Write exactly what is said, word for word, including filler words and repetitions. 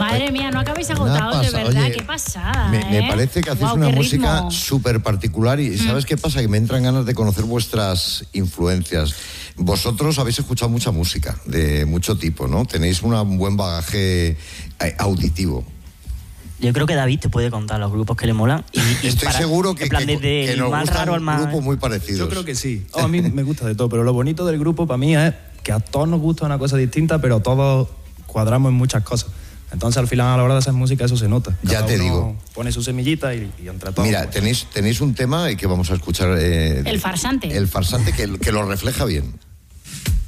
Madre mía, no acabáis agotados, de verdad, oye, qué pasada. Me, ¿eh? me parece que hacéis wow, una qué música ritmo. súper particular y ¿sabes mm. qué pasa? Que me entran ganas de conocer vuestras influencias. Vosotros habéis escuchado mucha música de mucho tipo, ¿no? Tenéis una, un buen bagaje auditivo. Yo creo que David te puede contar los grupos que le molan. Y, y Estoy para, seguro que, en plan, que, desde que el nos más gustan raro al más... grupos muy parecidos. Yo creo que sí. Oh, a mí me gusta de todo, pero lo bonito del grupo para mí es que a todos nos gusta una cosa distinta, pero todos cuadramos en muchas cosas. Entonces, al final, a la hora de hacer música, eso se nota. Cada ya te uno digo. Pone su semillita y, y entre todos. Mira, tenéis, tenéis un tema que vamos a escuchar. Eh, el farsante. El farsante que, que lo refleja bien.